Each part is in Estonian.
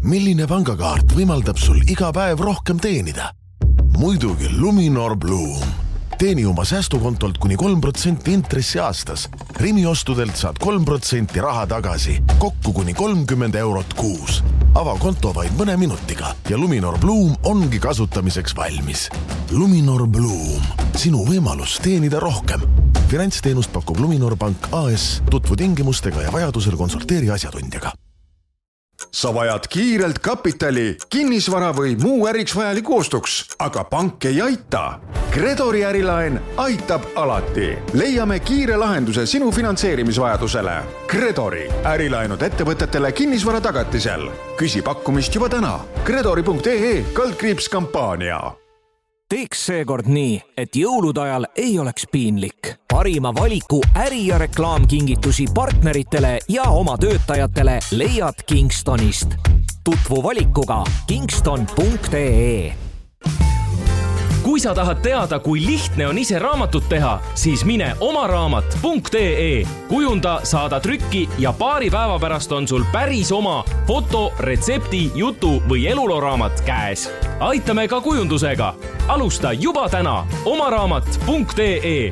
Milline pangakaart võimaldab sul iga päev rohkem teenida? Muidugi Luminor Bloom. Teeni oma säästukontolt kuni 3% intressi aastas. Rimi ostudelt saad 3% raha tagasi. Kokku kuni 30 eurot kuus. Ava konto vaid mõne minutiga ja Luminor Bloom ongi kasutamiseks valmis. Luminor Bloom. Sinu võimalus teenida rohkem. Finantsteenust pakub Luminor Pank AS. Tutvu tingimustega ja vajadusel konsulteeri asjatundjaga. Sa vajad kiirelt kapitali, kinnisvara või muu äriks vajaliku ostuks, aga pank ei aita. Credori ärilaen aitab alati. Leiame kiire lahenduse sinu finantseerimisvajadusele. Credori ärilaenud ettevõtetele kinnisvara tagatisel. Küsi pakkumist juba täna. Credori.ee/kampaania. Teeks seekord nii, et jõulude ajal ei oleks piinlik. Parima valiku äri- ja reklaamkingitusi partneritele ja oma töötajatele leiad Kingstonist. Tutvu valikuga kingston.ee. Kui sa tahad teada, kui lihtne on ise raamatut teha, siis mine omaraamat.ee. Kujunda, saada trükki ja paari päeva pärast on sul päris oma foto, retsepti, jutu või eluloraamat käes. Aitame ka kujundusega. Alusta juba täna omaraamat.ee.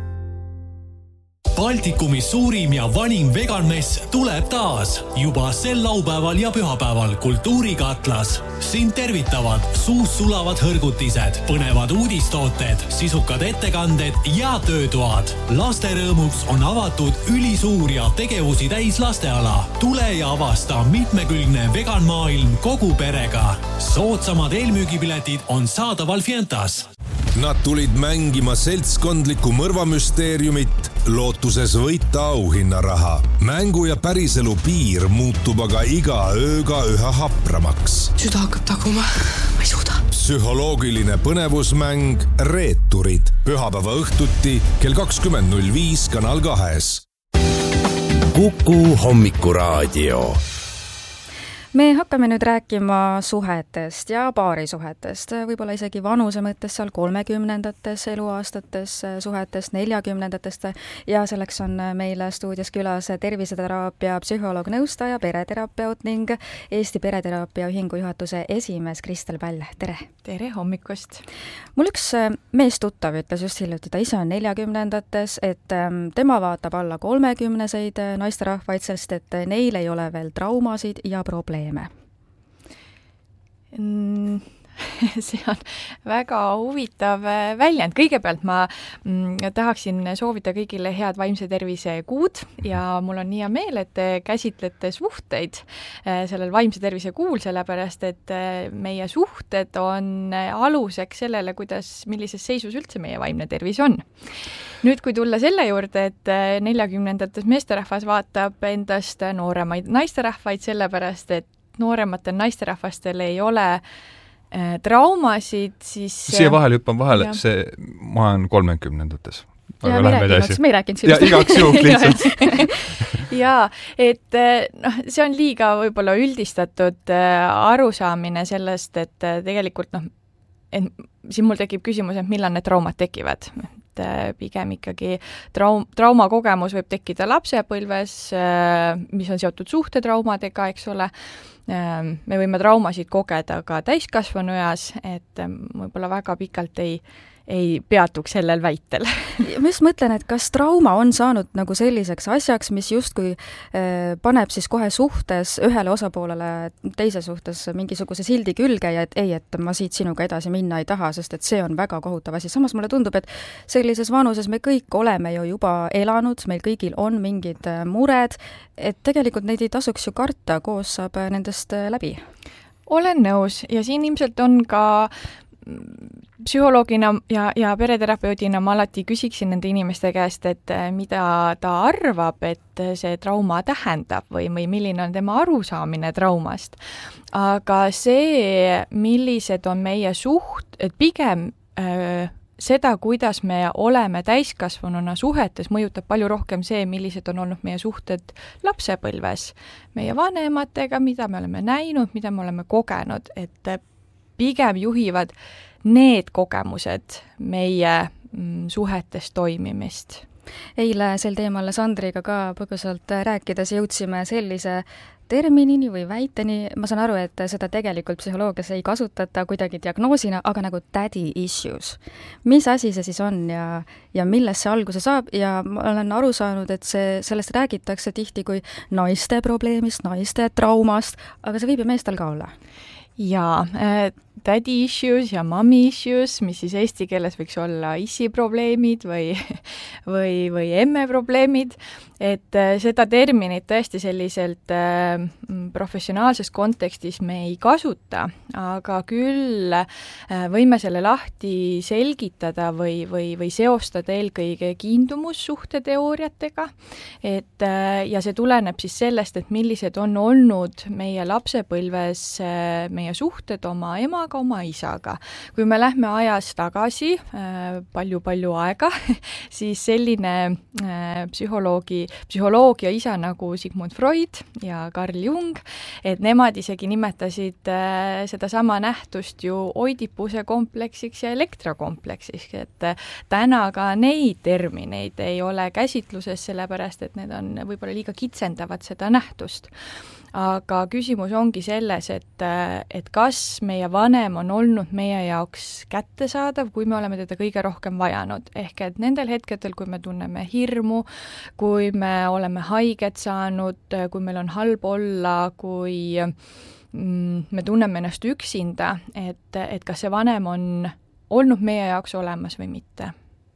Baltikumi suurim ja vanim veganmess tuleb taas juba sel laupäeval ja pühapäeval Kultuurikatlas. Siin tervitavad suus sulavad hõrgutised, põnevad uudistooted, sisukad ettekanded ja töötoad. Laste rõõmuks on avatud ülisuur ja tegevusi täis lasteala. Tule ja avasta mitmekülgne veganmaailm kogu perega. Soodsamad eelmüügipiletid on saadaval Fientas. Nad tulid mängima seltskondlikku mõrvamüsteeriumit, lootuses võita auhinnaraha. Mängu ja päriselu piir muutub aga iga ööga üha hapramaks. Süda hakkab taguma, ma ei suuda. Psühholoogiline põnevusmäng Reeturid. Pühapäeva õhtuti kell 20.05 Kanal 2. Kuku hommikuraadio. Me hakkame nüüd rääkima suhetest ja paarisuhetest, võib-olla isegi vanuse mõttes seal 30-ndates eluaastates suhetest, 40-ndatest ja selleks on meil stuudios külas terviseteraapia psühholoog nõustaja, pereterapeut ning Eesti Pereteraapia Ühingu juhatuse esimees Kristel Päll. Tere! Tere hommikust! Mul üks mees tuttav ütles just hiljuti, ta ise on 40-ndates, et tema vaatab alla 30-seid naisterahvaid, sest et neil ei ole veel traumasid ja probleeme. See on väga huvitav väljend. Kõigepealt ma tahaksin soovida kõigile head vaimse tervise kuud ja mul on nii hea meel, et te käsitlete suhteid sellel vaimse tervise kuul, sellepärast et meie suhted on aluseks sellele, millises seisus üldse meie vaimne tervis on. Nüüd, kui tulla selle juurde, et 40-ndates meesterahvas vaatab endast nooremaid naisterahvaid, sellepärast et noorematel naisterahvastel ei ole traumasid, siis... Siia vahel hüppan vahele, ma olen 30-ndates. Ja me ei rääkinud sellest. Ja igaks juhul lihtsalt. Jaa, et see on liiga võib-olla üldistatud arusaamine sellest, et tegelikult siin mul tekib küsimus, et millal need traumad tekivad. Pigem ikkagi traumakogemus võib tekkida lapsepõlves, mis on seotud suhtetraumadega, eks ole. Me võime traumasid kogeda ka täiskasvanu eas, et võib-olla väga pikalt ei peatuks sellel väitel. Ma just mõtlen, et kas trauma on saanud nagu selliseks asjaks, mis justkui paneb siis kohe suhtes ühele osapoolele teise suhtes mingisuguse sildi külge ja et ei, et ma siit sinuga edasi minna ei taha, sest et see on väga kohutav asi. Samas mulle tundub, et sellises vanuses me kõik oleme ju juba elanud, meil kõigil on mingid mured, et tegelikult neid ei tasuks ju karta, koos saab nendest läbi. Olen nõus ja siin ilmselt on ka psühholoogina ja pereterapeudina ma alati küsiksin nende inimeste käest, et mida ta arvab, et see trauma tähendab või milline on tema arusaamine traumast. Aga see, millised on meie et pigem seda, kuidas me oleme täiskasvanuna suhetes, mõjutab palju rohkem see, millised on olnud meie suhted lapsepõlves, meie vanematega, mida me oleme näinud, mida me oleme kogenud, et pigem juhivad need kogemused meie suhetes toimimist. Eile sel teemal Sandriga ka põgusalt rääkides jõudsime sellise terminini või väiteni, ma saan aru, et seda tegelikult psühholoogias ei kasutata kuidagi diagnoosina, aga nagu daddy issues. Mis asi see siis on ja millest see alguse saab ja ma olen aru saanud, et sellest räägitakse tihti kui naiste probleemist, naiste traumast, aga see võib ju meestel ka olla. Jaa, daddy issues ja mommy issues, mis siis eesti keeles võiks olla issi probleemid või emme probleemid, et seda terminit tõesti selliselt professionaalses kontekstis me ei kasuta, aga küll võime selle lahti selgitada või seostada eelkõige kiindumussuhte teooriatega, ja see tuleneb siis sellest, et millised on olnud meie lapsepõlves meie suhted oma emaga, oma isaga. Kui me lähme ajas tagasi palju aega, siis selline psühholoogia isa nagu Sigmund Freud ja Carl Jung, et nemad isegi nimetasid sedasama nähtust ju Oidipuse kompleksiks ja elektrokompleksiks, et täna ka neid termineid ei ole käsitluses, sellepärast et need on võib-olla liiga kitsendavad seda nähtust. Aga küsimus ongi selles, et kas meie vanem on olnud meie jaoks kättesaadav, kui me oleme teda kõige rohkem vajanud. Ehk et nendel hetkedel, kui me tunneme hirmu, kui me oleme haiget saanud, kui meil on halb olla, kui me tunneme ennast üksinda, et kas see vanem on olnud meie jaoks olemas või mitte.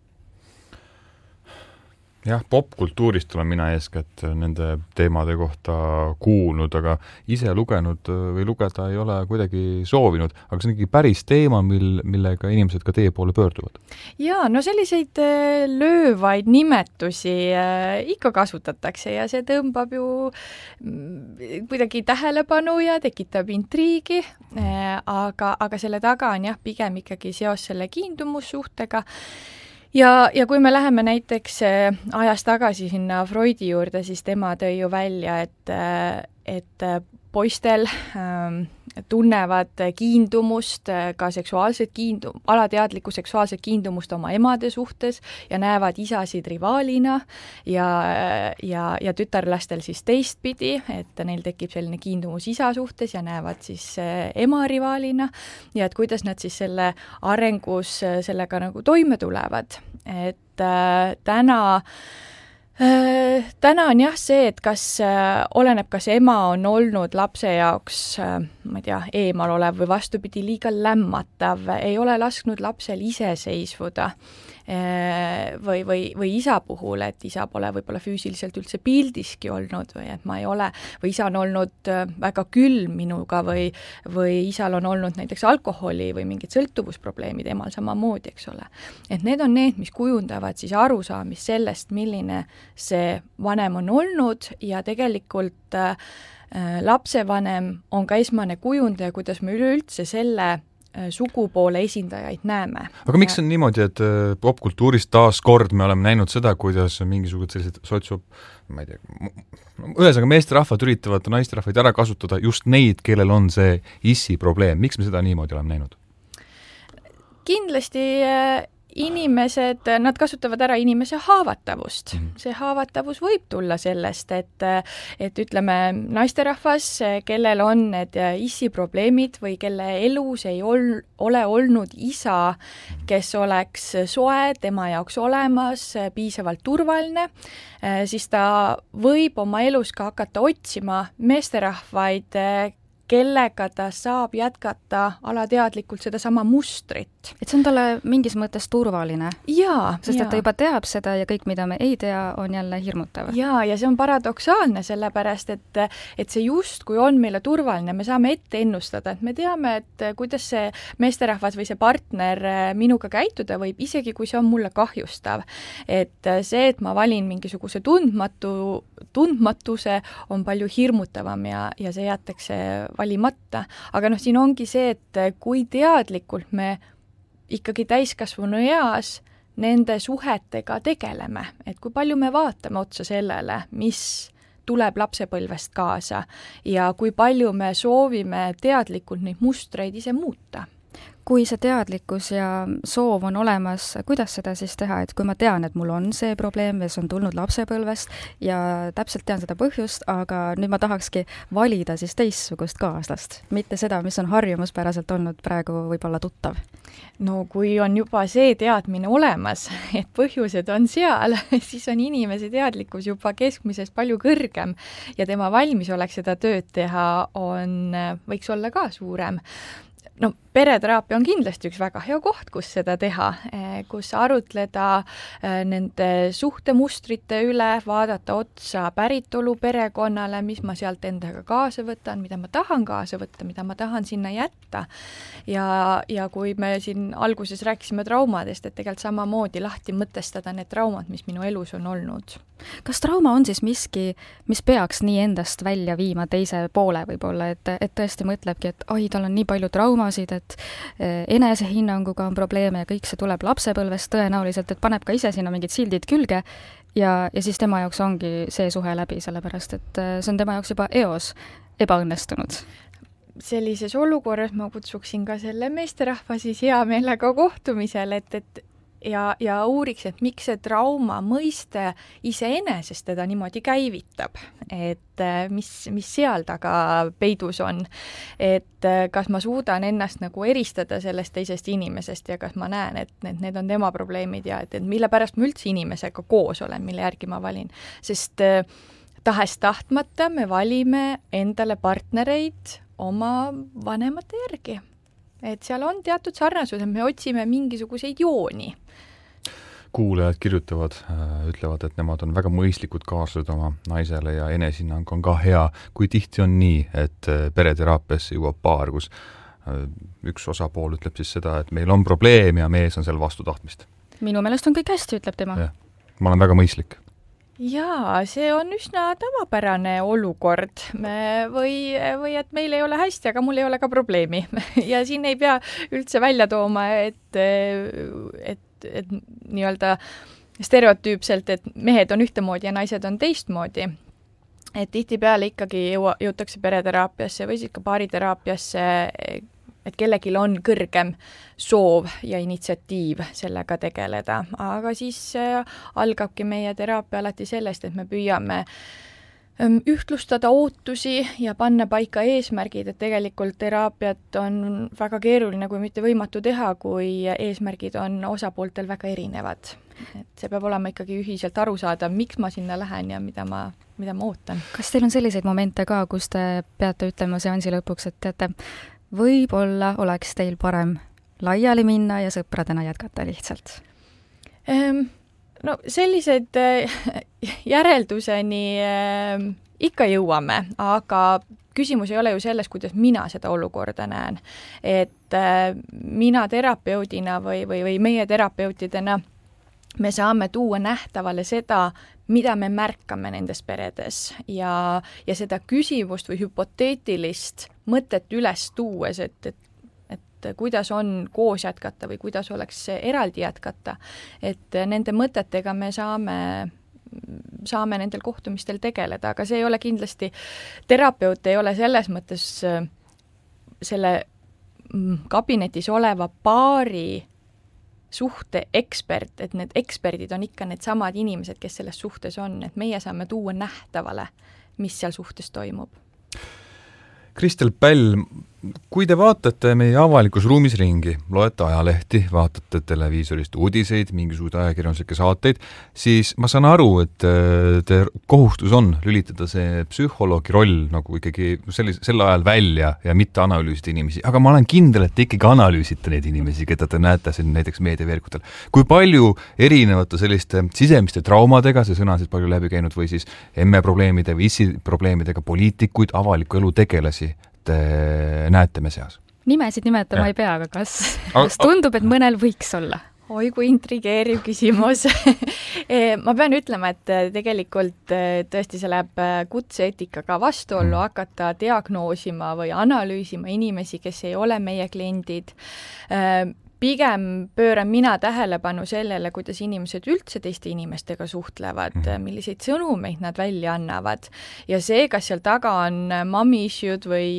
Jah, popkultuurist olen mina eeskätt nende teemade kohta kuulnud, aga ise lugenud või lugeda ei ole kuidagi soovinud, aga see on ikkagi päris teema, millega inimesed ka teie poole pöörduvad. Jaa, no selliseid löövaid nimetusi ikka kasutatakse ja see tõmbab ju kuidagi tähelepanu ja tekitab intriigi, aga selle taga on jah, pigem ikkagi seos selle kiindumussuhtega. Ja kui me läheme näiteks ajas tagasi sinna Freudi juurde, siis tema tõi ju välja, et poistel tunnevad kiindumust, ka alateadlikku seksuaalset kiindumust oma emade suhtes ja näevad isasid rivaalina ja tütarlastel siis teistpidi, et neil tekib selline kiindumus isa suhtes ja näevad siis ema rivaalina ja et kuidas nad siis selle arengus sellega nagu toime tulevad. Et täna on jah see, et oleneb, kas ema on olnud lapse jaoks, ma ei tea, eemal olev või vastupidi liiga lämmatav, ei ole lasknud lapsel ise seisvuda või isa puhul, et isa pole võib-olla füüsiliselt üldse pildiski olnud või et ma ei ole, või isa on olnud väga külm minuga või isal on olnud näiteks alkoholi või mingid sõltuvusprobleemid, emal samamoodi, eks ole. Et need on need, mis kujundavad siis arusaamist sellest, milline see vanem on olnud ja tegelikult lapsevanem on ka esmane kujundaja, kuidas me üleüldse selle sugupoole esindajaid näeme. Aga miks on niimoodi, et popkultuuris taas kord me oleme näinud seda, kuidas mingisugused sellised ma ei tea, ühesõnaga meesterahvad üritavad naisterahvaid ära kasutada just neid, kellel on see issi probleem. Miks me seda niimoodi oleme näinud? Kindlasti inimesed, nad kasutavad ära inimese haavatavust. See haavatavus võib tulla sellest, et ütleme, naisterahvas, kellel on need issi probleemid või kelle elus ei ole olnud isa, kes oleks soe, tema jaoks olemas, piisavalt turvaline, siis ta võib oma elus ka hakata otsima meesterahvaid, kellega ta saab jätkata alateadlikult seda sama mustrit. Et see on talle mingis mõttes turvaline. Jaa. Sest et ta juba teab seda ja kõik, mida me ei tea, on jälle hirmutav. Jaa, ja see on paradoksaalne, sellepärast, et see just, kui on meile turvaline, me saame ette ennustada, et me teame, et kuidas see meesterahvas või see partner minuga käituda võib, isegi kui see on mulle kahjustav. Et see, et ma valin mingisuguse tundmatuse, on palju hirmutavam ja see jätakse valimata. Aga siin ongi see, et kui teadlikult me ikkagi täiskasvanu eas nende suhetega tegeleme, et kui palju me vaatame otsa sellele, mis tuleb lapsepõlvest kaasa ja kui palju me soovime teadlikult neid mustreid ise muuta. Kui see teadlikkus ja soov on olemas, kuidas seda siis teha, et kui ma tean, et mul on see probleem, mis on tulnud lapsepõlvest ja täpselt tean seda põhjust, aga nüüd ma tahakski valida siis teistsugust kaaslast, mitte seda, mis on harjumuspäraselt olnud praegu võib-olla tuttav? No kui on juba see teadmine olemas, et põhjused on seal, siis on inimese teadlikkus juba keskmisest palju kõrgem ja tema valmisolek seda tööd teha võiks olla ka suurem. No, pereteraapia on kindlasti üks väga hea koht, kus seda teha, kus arutleda nende suhtemustrite üle, vaadata otsa päritolu perekonnale, mis ma sealt endaga kaasa võtan, mida ma tahan kaasa võtta, mida ma tahan sinna jätta. Ja kui me siin alguses rääkisime traumadest, et tegelikult samamoodi lahti mõtestada need traumad, mis minu elus on olnud. Kas trauma on siis miski, mis peaks nii endast välja viima teise poole võib-olla, et tõesti mõtlebki, et oi, tal on nii palju traumasid, et enesehinnanguga on probleeme ja kõik see tuleb lapsepõlvest tõenäoliselt, et paneb ka ise sinna mingid sildid külge ja siis tema jaoks ongi see suhe läbi, sellepärast et see on tema jaoks juba eos ebaõnnestunud. Sellises olukorras ma kutsuksin ka selle meesterahva siis hea meelega kohtumisel, ja uuriks, et miks see trauma mõiste iseenesest teda niimoodi käivitab, et mis seal taga peidus on, et kas ma suudan ennast nagu eristada sellest teisest inimesest ja kas ma näen, et need on tema probleemid ja et mille pärast ma üldse inimesega koos olen, mille järgi ma valin, sest tahes-tahtmata me valime endale partnereid oma vanemate järgi. Et seal on teatud sarnasus, et me otsime mingisuguseid jooni. Kuulajad kirjutavad, ütlevad, et nemad on väga mõistlikud kaaslased oma naisele ja enesehinnang on ka hea, kui tihti on nii, et pereteraapiasse jõuab paar, kus üks osapool ütleb siis seda, et meil on probleem ja mees on seal vastu tahtmist. Minu meelest on kõik hästi, ütleb tema. Ja, ma olen väga mõistlik. Jaa, see on üsna tavapärane olukord või et meil ei ole hästi, aga mul ei ole ka probleemi. Ja siin ei pea üldse välja tooma, et nii-öelda stereotüüpselt, et mehed on ühtemoodi ja naised on teistmoodi. Et tihtipeale ikkagi jõutakse pereteraapiasse või siis ka paariteraapiasse, et kellelgi on kõrgem soov ja initsiatiiv sellega tegeleda. Aga siis algabki meie teraapia alati sellest, et me püüame ühtlustada ootusi ja panna paika eesmärgid, et tegelikult teraapiat on väga keeruline, kui mitte võimatu teha, kui eesmärgid on osapooltel väga erinevad. Et see peab olema ikkagi ühiselt aru saada, miks ma sinna lähen ja mida ma ootan. Kas teil on selliseid momente ka, kus te peate ütlema seansi lõpuks, et teate, võib-olla oleks teil parem laiali minna ja sõpradena jätkata lihtsalt? No sellised järelduseni ikka jõuame, aga küsimus ei ole ju selles, kuidas mina seda olukorda näen. Et mina terapeudina või meie terapeutidena me saame tuua nähtavale seda, mida me märkame nendes peredes ja seda küsimust või hüpoteetilist mõtet üles tuues, et kuidas on koos jätkata või kuidas oleks eraldi jätkata. Et nende mõtetega me saame nendel kohtumistel tegeleda, aga see ei ole kindlasti, terapeut ei ole selles mõttes selle kabinetis oleva paari suhte ekspert, et need eksperdid on ikka need samad inimesed, kes selles suhtes on, et meie saame tuua nähtavale, mis seal suhtes toimub. Kristel Päll, kui te vaatate meie avalikus ruumis ringi, loete ajalehti, vaatate televiisorist uudiseid, mingisuguseid ajakirjanduslikke saateid, siis ma saan aru, et te kohustus on lülitada see psühholoogi roll nagu ikkagi sel ajal välja ja mitte analüüsida inimesi, aga ma olen kindel, et te ikkagi analüüsite neid inimesi, keda te näete siin näiteks meediaveerkutel. Kui palju erinevate selliste sisemiste traumadega, see sõna siis palju läbi käinud, või siis ME-probleemide või ISI-probleemidega poliitikuid, avaliku elu tegelasi näete me seas? Nimesid nimetama ei pea, aga kas tundub, et mõnel võiks olla? Oi, kui intrigeeriv küsimus. Ma pean ütlema, et tegelikult tõesti see läheb kutseeetikaga vastuollu hakata diagnoosima või analüüsima inimesi, kes ei ole meie kliendid. Pigem pööran mina tähelepanu sellele, kuidas inimesed üldse teiste inimestega suhtlevad, milliseid sõnumeid nad välja annavad. Ja see, kas seal taga on mommy issued või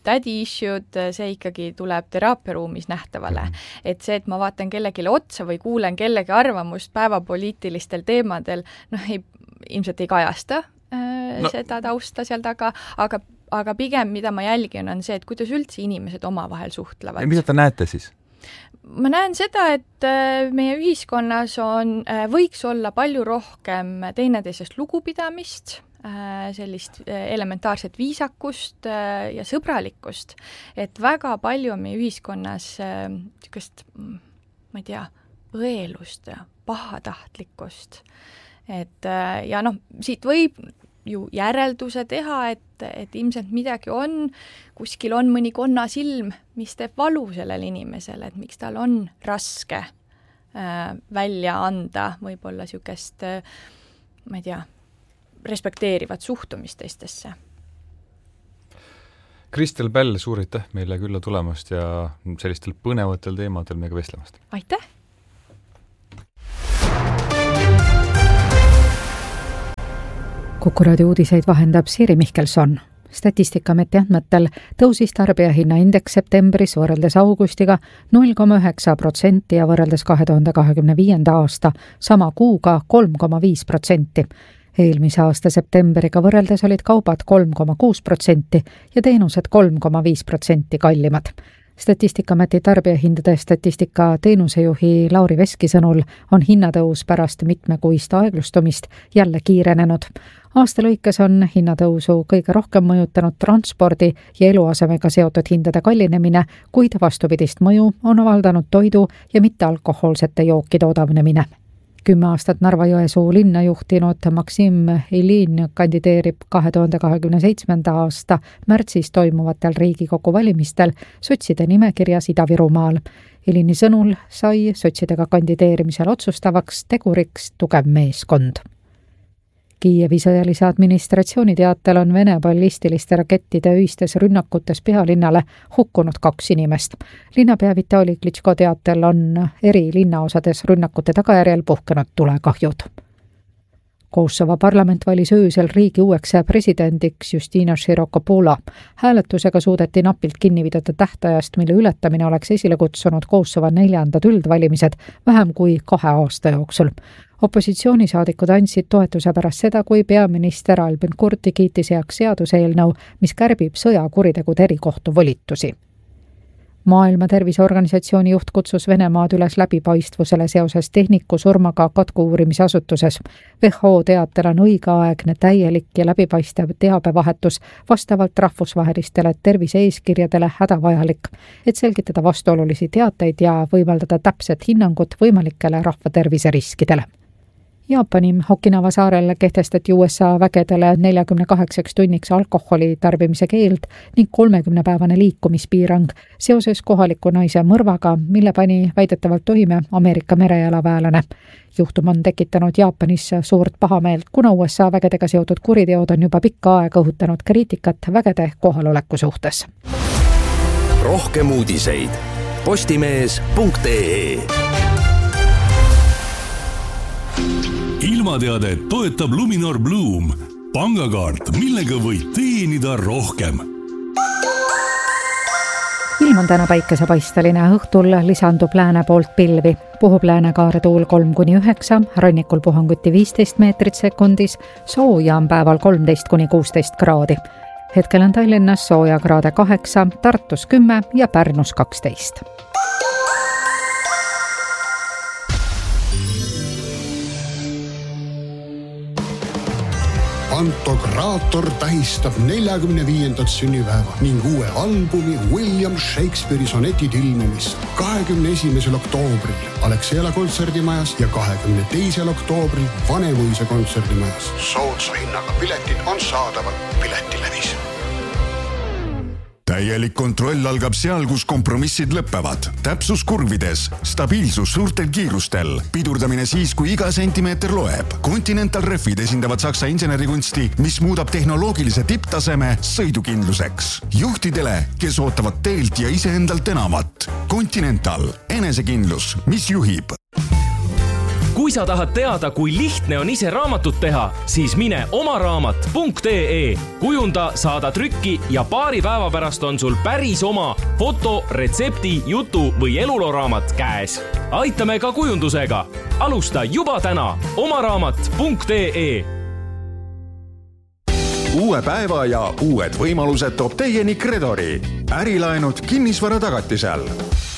daddy issued, see ikkagi tuleb teraapiaruumis nähtavale. Et see, et ma vaatan kellelegi otsa või kuulen kellegi arvamust päevapoliitilistel teemadel, ilmselt ei kajasta seda tausta seal taga, aga pigem, mida ma jälgin, on see, et kuidas üldse inimesed omavahel suhtlevad. Ja mida te näete siis? Ma näen seda, et meie ühiskonnas võiks olla palju rohkem teineteisest lugupidamist, sellist elementaarset viisakust ja sõbralikkust, et väga palju on meie ühiskonnas niisugust, ma ei tea, õelust ja pahatahtlikkust. Ja siit võib ju järelduse teha, et ilmselt midagi on, kuskil on mõni konnasilm, mis teeb valu sellele inimesele, et miks tal on raske välja anda võib-olla niisugust, ma ei tea, respekteerivat suhtumist teistesse. Kristel Päll, suur aitäh meile külla tulemast ja sellistel põnevatel teemadel meiega vestlemast. Aitäh! Kuku raadio uudiseid vahendab Siiri Mihkelson. Statistikaameti andmetel tõusis tarbijahinnaindeks septembris võrreldes augustiga 0,9% ja võrreldes 2025. aasta sama kuuga 3,5%. Eelmise aasta septembriga võrreldes olid kaubad 3,6% ja teenused 3,5% kallimad. Statistikaameti tarbijahindade statistika teenusejuhi Lauri Veski sõnul on hinnatõus pärast mitmekuist aeglustumist jälle kiirenenud. Aasta lõikes on hinnatõusu kõige rohkem mõjutanud transpordi ja eluasemega seotud hindade kallinemine, kuid vastupidist mõju on avaldanud toidu ja mittealkohoolsete jookide odavnemine. 10 aastat Narva-Jõesuu linna juhtinud Maksim Ilin kandideerib 2027. aasta märtsis toimuvatel Riigikogu valimistel sotside nimekirjas Ida-Virumaal. Ilini sõnul sai sotsidega kandideerimisel otsustavaks teguriks tugev meeskond. Kiievi sõjalise administratsiooni teatel on Vene ballistiliste rakettide öistes rünnakutes pealinnale hukkunud 2 inimest. Linnapea Vitali Klitschko teatel on eri linnaosades rünnakute tagajärjel puhkenud tulekahjud. Kosovo parlament valis öösel riigi uueks presidendiks Justina Širokopula. Hääletusega suudeti napilt kinni pidada tähtajast, mille ületamine oleks esile kutsunud Kosovo 4. üldvalimised vähem kui 2 aasta jooksul. Opositsioonisaadikud andsid toetuse pärast seda, kui peaminister Albin Kurti kiitis heaks seaduseelnõu, mis kärbib sõjakuritegude erikohtu volitusi. Maailma Terviseorganisatsiooni juht kutsus Venemaad üles läbipaistvusele seoses tehniku surmaga katku uurimisasutuses. WHO teatel on õigeaegne, täielik ja läbipaistev teabevahetus vastavalt rahvusvahelistele tervise-eeskirjadele hädavajalik, et selgitada vastuolulisi teateid ja võimaldada täpset hinnangut võimalikele rahvatervise riskidele. Jaapani Okinawa saarel kehtestati USA vägedele 48 tunniks alkoholi tarbimise keeld ning 30-päevane liikumispiirang seoses kohaliku naise mõrvaga, mille pani väidetavalt toime Ameerika merejalaväelane. Juhtum on tekitanud Jaapanis suurt pahameelt, kuna USA vägedega seotud kuriteod on juba pikka aega õhutanud kriitikat vägede kohaloleku suhtes. Rohkem uudiseid postimees.ee. Ilmateadet toetab Luminor Bloom, pangakaart, millega võid teenida rohkem. Ilm on täna päikesepaisteline, õhtul lisandub lääne poolt pilvi. Puhub läänekaare tuul 3-9, rannikul puhanguti 15 meetrit sekundis, sooja on päeval 13-16 kraadi. Hetkel on Tallinnas sooja kraade 8, Tartus 10 ja Pärnus 12. Pantokraator tähistab 45. sünnipäeva ning uue albumi William Shakespeare'i sonetid ilmumist 21. oktoobril Alexela kontserdimajas ja 22. oktoobril Vanemuise kontserdimajas. Soodsa hinnaga piletid on saadaval Piletilevis. Täielik kontroll algab seal, kus kompromissid lõppevad. Täpsus kurvides, stabiilsus suurtel kiirustel, pidurdamine siis, kui iga sentimeeter loeb. Continental Refid esindavad Saksa insenerikunsti, mis muudab tehnoloogilise tipptaseme sõidukindluseks. Juhtidele, kes ootavad teelt ja iseendalt enamat. Continental, enesekindlus, mis juhib. Kui sa tahad teada, kui lihtne on ise raamatut teha, siis mine omaraamat.ee. Kujunda, saada trükki ja paari päeva pärast on sul päris oma foto, retsepti, jutu või eluloraamat käes. Aitame ka kujundusega. Alusta juba täna omaraamat.ee. Uue päeva ja uued võimalused toob teieni Credori. Ärilaenud kinnisvara tagatisel.